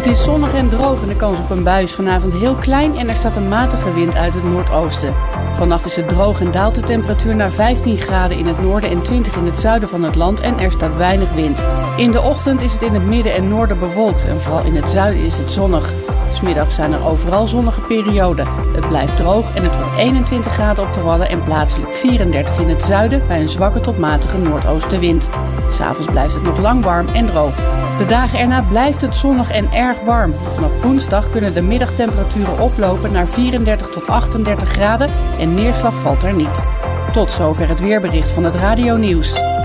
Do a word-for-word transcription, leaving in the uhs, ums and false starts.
Het is zonnig en droog en de kans op een bui is vanavond heel klein en er staat een matige wind uit het noordoosten. Vannacht is het droog en daalt de temperatuur naar vijftien graden in het noorden en twintig in het zuiden van het land en er staat weinig wind. In de ochtend is het in het midden en noorden bewolkt en vooral in het zuiden is het zonnig. 'S Middags zijn er overal zonnige perioden. Het blijft droog en het wordt eenentwintig graden op de Wadden en plaatselijk vierendertig in het zuiden bij een zwakke tot matige noordoostenwind. 'S Avonds blijft het nog lang warm en droog. De dagen erna blijft het zonnig en erg warm. Vanaf woensdag kunnen de middagtemperaturen oplopen naar vierendertig tot achtendertig graden en neerslag valt er niet. Tot zover het weerbericht van het Radio Nieuws.